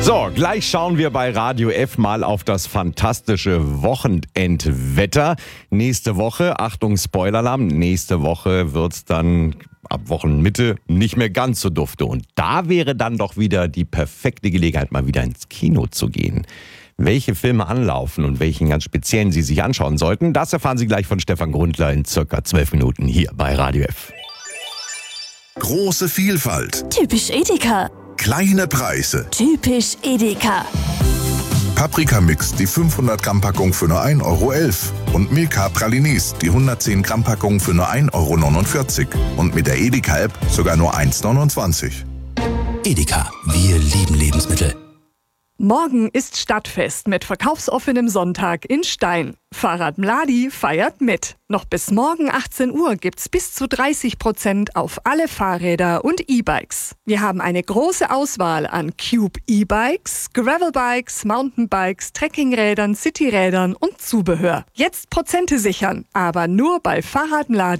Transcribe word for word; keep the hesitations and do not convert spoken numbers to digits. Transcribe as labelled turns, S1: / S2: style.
S1: So, gleich schauen wir bei Radio F mal auf das fantastische Wochenendwetter. Nächste Woche, Achtung Spoiler-Alarm, nächste Woche wird's dann ab Wochenmitte nicht mehr ganz so dufte. Und da wäre dann doch wieder die perfekte Gelegenheit, mal wieder ins Kino zu gehen. Welche Filme anlaufen und welchen ganz speziellen Sie sich anschauen sollten, das erfahren Sie gleich von Stefan Grundler in circa zwölf Minuten hier bei Radio F.
S2: Große Vielfalt.
S3: Typisch Edeka.
S2: Kleine Preise.
S3: Typisch Edeka.
S2: Paprika-Mix, die fünfhundert Gramm Packung für nur ein Euro elf. Und Milka Pralines, die hundertzehn Gramm Packung für nur ein Euro neunundvierzig. Und mit der Edeka-App sogar nur eins neunundzwanzig.
S4: Edeka, wir lieben Lebensmittel.
S5: Morgen ist Stadtfest mit verkaufsoffenem Sonntag in Stein. Fahrrad Mladi feiert mit. Noch bis morgen achtzehn Uhr gibt's bis zu dreißig Prozent auf alle Fahrräder und E-Bikes. Wir haben eine große Auswahl an Cube E-Bikes, Gravelbikes, Mountainbikes, Trekkingrädern, Cityrädern und Zubehör. Jetzt Prozente sichern, aber nur bei Fahrrad Mladi.